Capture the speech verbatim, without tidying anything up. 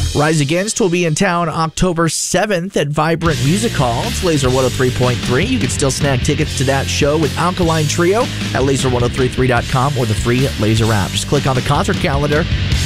Rise Against will be in town October seventh at Vibrant Music Hall. It's Laser one oh three point three. You can still snag tickets to that show with Alkaline Trio at laser ten thirty-three dot com or the free Laser app. Just click on the concert calendar